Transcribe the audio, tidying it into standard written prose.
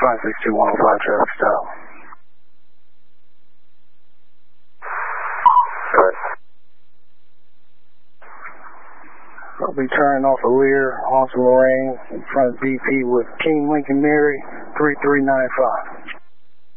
562-105 traffic stop. I'll be turning off a Lear onto Lorraine in front of BP with King Lincoln Mary 3395.